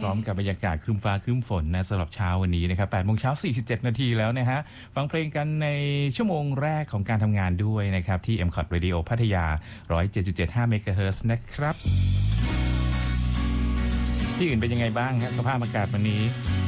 พร้อมกับบรรยากาศครึ้มฟ้าครึ้มฝนนะสำหรับเช้าวันนี้นะครับ8 โมงเช้า47 นาทีแล้วนะฮะฟังเพลงกันในชั่วโมงแรกของการทำงานด้วยนะครับที่ MCOT Radio พัทยา 107.75 เมกะเฮิรตซ์นะครับที่อื่นเป็นยังไงบ้างฮะสภาพอากาศวันนี้